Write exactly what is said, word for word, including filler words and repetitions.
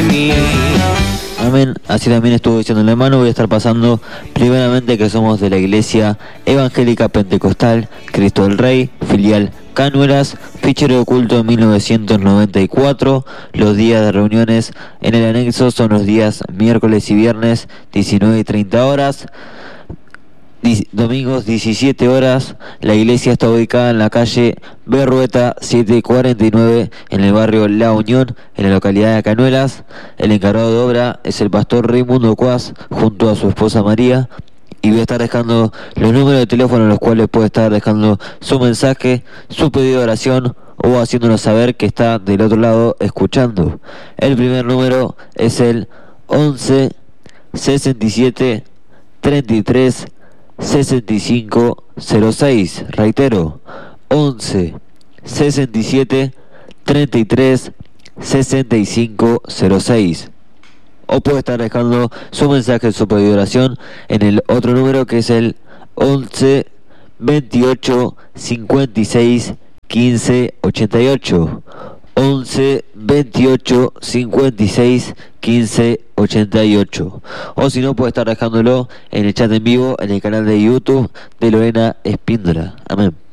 de mí. Amén. Así también estuvo diciendo el hermano. Voy a estar pasando primeramente que somos de la Iglesia Evangélica Pentecostal Cristo del Rey, filial Cañuelas, fichero de culto mil novecientos noventa y cuatro. Los días de reuniones en el anexo son los días miércoles y viernes diecinueve y treinta horas. Domingos diecisiete horas. La iglesia está ubicada en la calle Berrueta setecientos cuarenta y nueve en el barrio La Unión, en la localidad de Cañuelas. El encargado de obra es el pastor Raimundo Cuas junto a su esposa María. Y voy a estar dejando los números de teléfono en los cuales puede estar dejando su mensaje, su pedido de oración o haciéndonos saber que está del otro lado escuchando. El primer número es el once sesenta y siete treinta y tres sesenta y cinco cero seis. Reitero, once sesenta y siete treinta y tres sesenta y cinco cero seis. O puede estar dejando su mensaje, su pedido de oración en el otro número que es el once veintiocho cincuenta y seis quince ochenta y ocho. once veintiocho cincuenta y seis quince ochenta y ocho. O si no, puede estar dejándolo en el chat en vivo en el canal de YouTube de Lorena Espíndola. Amén.